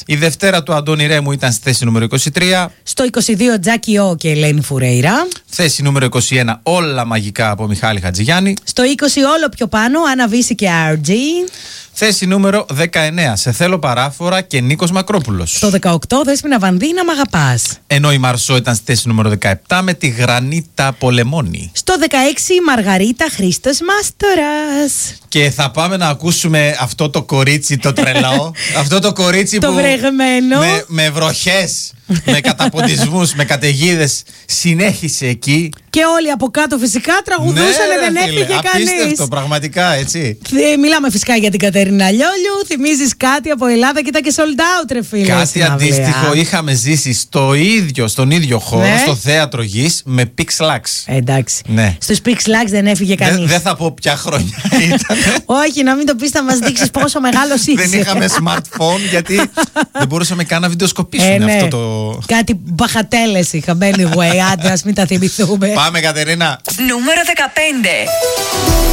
Η Δευτέρα του Αντώνη Ρέμου ήταν στη θέση νούμερο 23. Στο 22 Τζάκι Ο και Ελένη Φουρέιρα. Θέση νούμερο 21 Όλα μαγικά από Μιχάλη Χατζηγιάννη. Στο 20 όλο πιο πάνω Άννα Βύση και RG. Θέση νούμερο 19 Σε θέλω παράφορα και Νίκος Μακρόπουλος. Στο 18 Δέσποινα Βανδίνα Μ' αγαπάς. Ενώ η Μαρσό ήταν στη θέση νούμερο 17 με τη Γρανίτα Πολεμόνη. Στο 16 Μαργαρίτα Χρήστος Μάστορας. Και θα πάμε να ακούσουμε αυτό το κορίτσι το τρελό. Αυτό το κορίτσι το που βρεγμένο. με βροχές, με καταποντισμούς, με καταιγίδες συνέχισε εκεί. Και όλοι από κάτω φυσικά τραγουδούσαν, δεν έφυγε κανείς. Απίστευτο, πραγματικά, έτσι. Μιλάμε φυσικά για την Κατερίνα Λιόλιου. Θυμίζεις κάτι από Ελλάδα και ήταν και sold out, ρε φίλε. Κάτι αντίστοιχο είχαμε ζήσει στον ίδιο χώρο, ναι. Στο Θέατρο Γης με Pixlax. Εντάξει. Ναι. Στους Pixlax δεν έφυγε κανείς. Δεν θα πω ποια χρονιά ήταν. Όχι, να μην το πεις, θα μας δείξεις πόσο μεγάλος είσαι. Δεν είχαμε smartphone γιατί δεν μπορούσαμε καν να βιντεοσκοπήσουμε ναι. αυτό το. Κάτι μπαχατέλες είχαμε. Anyway, άντε, ας μην τα θυμηθούμε. Πάμε, Κατερίνα. Νούμερο 15.